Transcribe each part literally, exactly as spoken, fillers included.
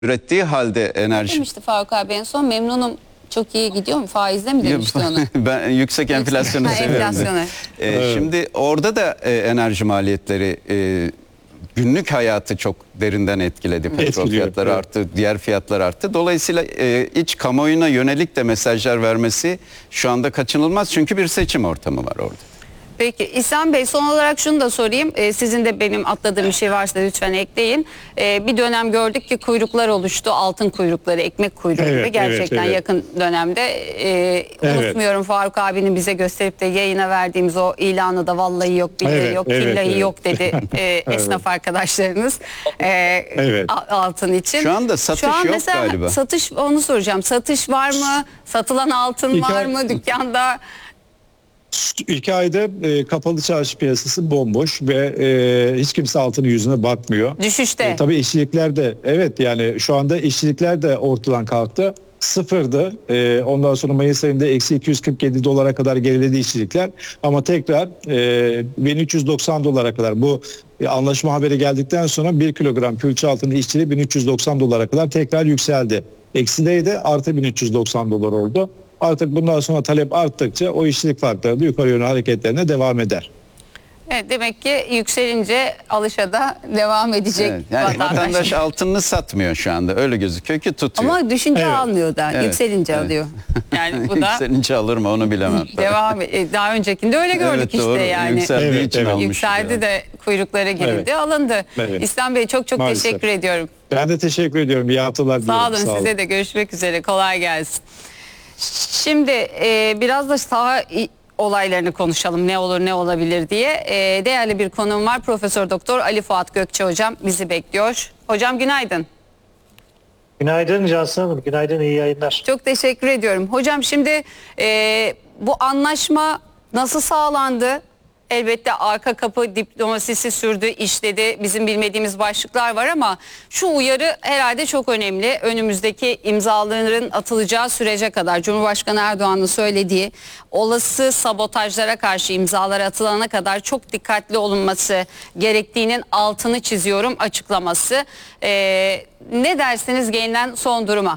ürettiği halde enerji... Demişti Faruk abi en son, memnunum, çok iyi gidiyor mu? Faizle mi demişti onu? Ben yüksek enflasyonu Ha, seviyorum. enflasyonu. Ee, Evet. Şimdi orada da e, enerji maliyetleri e, günlük hayatı çok derinden etkiledi. Petrol Etkiliyor, fiyatları evet. arttı, diğer fiyatlar arttı. Dolayısıyla e, iç kamuoyuna yönelik de mesajlar vermesi şu anda kaçınılmaz. Çünkü bir seçim ortamı var orada. Peki İhsan Bey, son olarak şunu da sorayım. Ee, sizin de benim atladığım bir şey varsa lütfen ekleyin. Ee, bir dönem gördük ki kuyruklar oluştu. Altın kuyrukları, ekmek kuyruğu Evet, gibi, gerçekten evet, evet. yakın dönemde. Ee, Evet. Unutmuyorum Faruk abinin bize gösterip de yayına verdiğimiz o ilanı da, vallahi yok, billahi Evet, yok, evet, billahi evet. yok dedi e, esnaf arkadaşlarınız e, Evet. a- altın için. Şu anda satış Şu an yok mesela galiba. Satış, onu soracağım. Satış var mı? Satılan altın İki var ay- mı dükkanda? İki ayda e, kapalı çarşı piyasası bomboş ve e, hiç kimse altının yüzüne bakmıyor. Düşüşte. E, tabii işçilikler de, evet, yani şu anda işçilikler de ortadan kalktı. Sıfırdı. E, ondan sonra Mayıs ayında eksi iki yüz kırk yedi dolara kadar geriledi işçilikler. Ama tekrar e, bin üç yüz doksan dolara kadar, bu e, anlaşma haberi geldikten sonra bir kilogram külçe altının işçiliği bin üç yüz doksan dolara kadar tekrar yükseldi. Eksideydi, artı bin üç yüz doksan dolar oldu. Artık bundan sonra talep arttıkça o işçilik farkları da yukarı yönlü hareketlerine devam eder. Evet, demek ki yükselince alışa da devam edecek Evet, yani vatandaş. vatandaş altınını satmıyor şu anda. Öyle gözüküyor ki tutuyor. Ama düşünce Evet. almıyor da, Evet, yükselince evet. alıyor. Yani bu da Yükselince alır mı onu bilemem. devam. e, Daha öncekinde öyle gördük Evet, işte doğru. yani. Yükseldiği Evet, için evet. almış. Yükseldi de kuyruklara girildi, Evet. alındı. Evet. İhsan Bey, çok çok Maalesef. teşekkür ediyorum. Ben de teşekkür ediyorum. İyi haftalar Sağ olun, diliyorum. size de görüşmek üzere, kolay gelsin. Şimdi e, biraz da saha i- olaylarını konuşalım, ne olur ne olabilir diye. E, değerli bir konuğum var, Profesör Doktor Ali Fuat Gökçe hocam bizi bekliyor. Hocam günaydın. Günaydın Cansu Hanım, günaydın, iyi yayınlar. Çok teşekkür ediyorum. Hocam şimdi e, bu anlaşma nasıl sağlandı? Elbette arka kapı diplomasisi sürdü, işledi. Bizim bilmediğimiz başlıklar var ama şu uyarı herhalde çok önemli. Önümüzdeki imzaların atılacağı sürece kadar, Cumhurbaşkanı Erdoğan'ın söylediği olası sabotajlara karşı imzalar atılana kadar çok dikkatli olunması gerektiğinin altını çiziyorum açıklaması. E, ne dersiniz gelinen son duruma?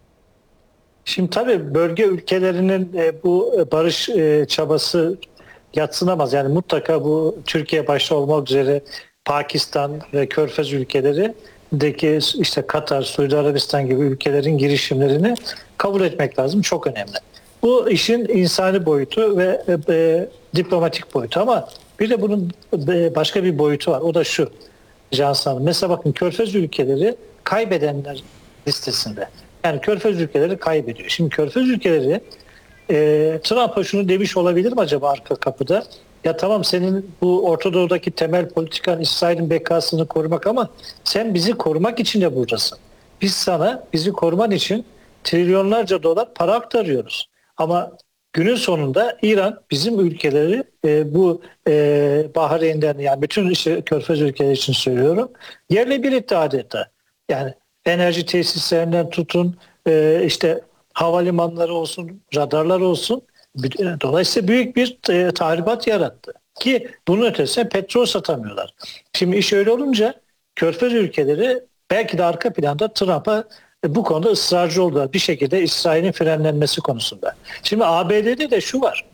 Şimdi tabii bölge ülkelerinin e, bu e, barış e, çabası yadsınamaz. Yani mutlaka bu Türkiye başta olmak üzere Pakistan ve Körfez ülkelerindeki işte Katar, Suudi Arabistan gibi ülkelerin girişimlerini kabul etmek lazım. Çok önemli. Bu işin insani boyutu ve e, e, diplomatik boyutu, ama bir de bunun e, başka bir boyutu var. O da şu Cansu Hanım. Mesela bakın, Körfez ülkeleri kaybedenler listesinde. Yani Körfez ülkeleri kaybediyor. Şimdi Körfez ülkeleri e, Trump'a şunu demiş olabilir mi acaba arka kapıda? Ya tamam, senin bu Orta Doğu'daki temel politikan İsrail'in bekasını korumak, ama sen bizi korumak için de buradasın. Biz sana bizi koruman için trilyonlarca dolar para aktarıyoruz. Ama günün sonunda İran bizim ülkeleri e, bu e, Bahreyn'den, yani bütün işte Körfez ülkeleri için söylüyorum, yerle bir etti adeta. Yani enerji tesislerinden tutun, e, işte havalimanları olsun, radarlar olsun. Dolayısıyla büyük bir e, tahribat yarattı. Ki bunun ötesine petrol satamıyorlar. Şimdi iş öyle olunca Körfez ülkeleri belki de arka planda Trump'a e, bu konuda ısrarcı oldular. Bir şekilde İsrail'in frenlenmesi konusunda. Şimdi A B D'de de şu var.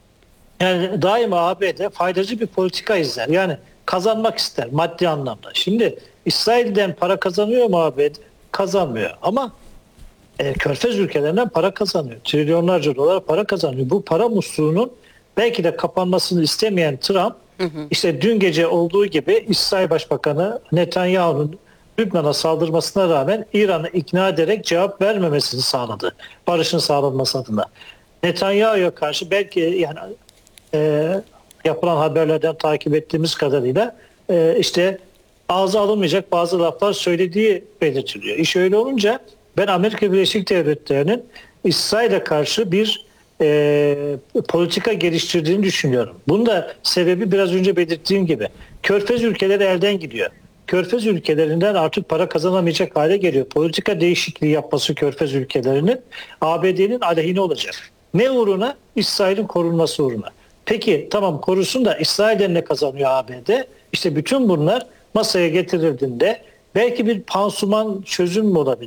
Yani daima A B D faydacı bir politika izler. Yani kazanmak ister maddi anlamda. Şimdi İsrail'den para kazanıyor mu A B D? Kazanmıyor. Ama e, Körfez ülkelerinden para kazanıyor. Trilyonlarca dolar para kazanıyor. Bu para musluğunun belki de kapanmasını istemeyen Trump, hı hı. işte dün gece olduğu gibi İsrail Başbakanı Netanyahu'nun Lübnan'a saldırmasına rağmen İran'ı ikna ederek cevap vermemesini sağladı. Barışın sağlanması adına. Netanyahu'ya karşı belki yani e, yapılan haberlerden takip ettiğimiz kadarıyla e, işte ağza alınmayacak bazı laflar söylediği belirtiliyor. İş öyle olunca ben Amerika Birleşik Devletleri'nin İsrail'e karşı bir e, politika geliştirdiğini düşünüyorum. Bunun da sebebi biraz önce belirttiğim gibi. Körfez ülkeleri elden gidiyor. Körfez ülkelerinden artık para kazanamayacak hale geliyor. Politika değişikliği yapması Körfez ülkelerinin A B D'nin aleyhine olacak. Ne uğruna? İsrail'in korunması uğruna. Peki tamam, korusun da İsrail'den ne kazanıyor A B D? İşte bütün bunlar masaya getirildiğinde belki bir pansuman çözüm mü olabilir?